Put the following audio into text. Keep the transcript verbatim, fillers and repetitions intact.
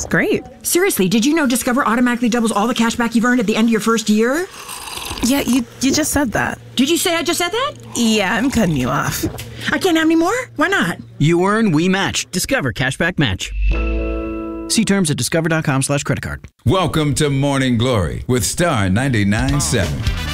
great. Seriously, did you know Discover automatically doubles all the cash back you've earned at the end of your first year? Yeah, you you just said that. Did you say I just said that? Yeah, I'm cutting you off. I can't have any more? Why not? You earn, we match. Discover Cashback Match. See terms at discover.com slash credit card. Welcome to Morning Glory with Star ninety-nine point seven.